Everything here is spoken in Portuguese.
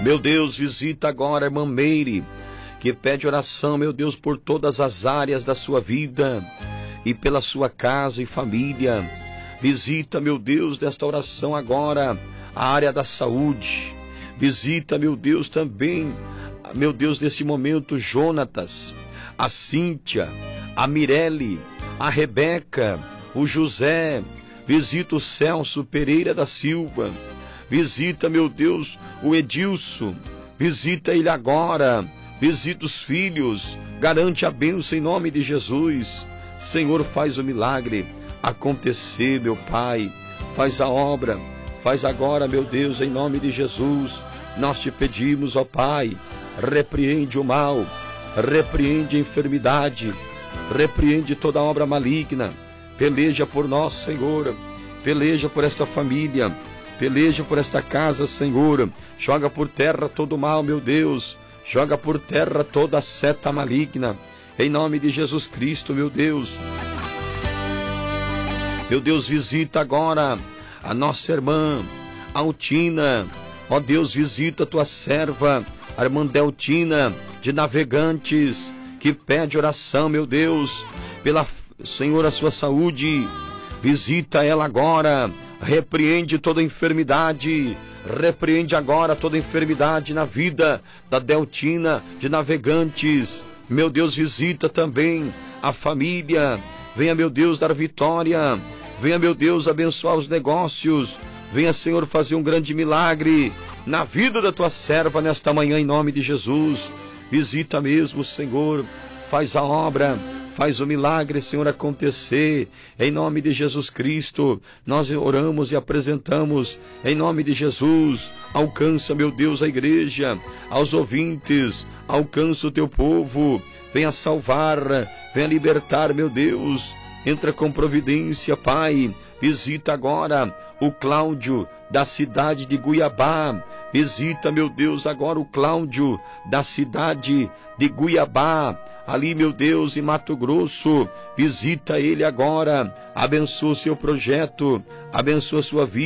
Meu Deus, visita agora a irmã Meire, que pede oração, meu Deus, por todas as áreas da sua vida e pela sua casa e família. Visita, meu Deus, desta oração agora, a área da saúde. Visita, meu Deus, também, meu Deus, nesse momento, Jonatas, a Cíntia, a Mirelle, a Rebeca, o José. Visita o Celso Pereira da Silva. Visita, meu Deus, o Edilson. Visita ele agora. Visita os filhos. Garante a bênção em nome de Jesus. Senhor, faz o milagre acontecer, meu Pai. Faz a obra. Faz agora, meu Deus, em nome de Jesus. Nós te pedimos, ó Pai, repreende o mal, repreende a enfermidade, repreende toda obra maligna. Peleja por nós, Senhor. Peleja por esta família. Peleja por esta casa, Senhor. Joga por terra todo o mal, meu Deus. Joga por terra toda a seta maligna. Em nome de Jesus Cristo, meu Deus. Meu Deus, visita agora a nossa irmã Altina. Ó Deus, visita a tua serva, a irmã Deltina, de Navegantes, que pede oração, meu Deus, pela, Senhor, a sua saúde. Visita ela agora. Repreende toda enfermidade. Repreende agora toda enfermidade na vida da Deltina, de Navegantes. Meu Deus, visita também a família. Venha, meu Deus, dar vitória. Venha, meu Deus, abençoar os negócios. Venha, Senhor, fazer um grande milagre na vida da tua serva nesta manhã, em nome de Jesus. Visita mesmo, Senhor. Faz a obra. Faz o milagre, Senhor, acontecer. Em nome de Jesus Cristo, nós oramos e apresentamos. Em nome de Jesus, alcança, meu Deus, a igreja, aos ouvintes. Alcança o teu povo. Venha salvar, venha libertar, meu Deus. Entra com providência, Pai. Visita agora o Cláudio, da cidade de Guiabá. Visita, meu Deus, agora o Cláudio, da cidade de Guiabá. Ali, meu Deus, em Mato Grosso. Visita ele agora. Abençoa o seu projeto. Abençoa a sua vida.